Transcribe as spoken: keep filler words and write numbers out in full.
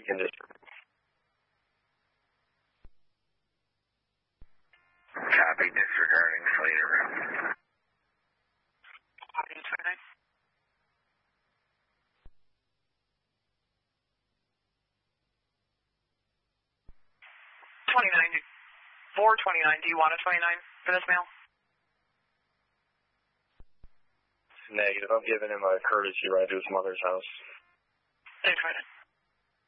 condition. Copy, disregarding Slater. Copy, twenty-nine. twenty-nine, four twenty-nine, do you want a twenty-nine for this mail? Negative, I'm giving him a courtesy ride to his mother's house. Thanks, twenty-nine.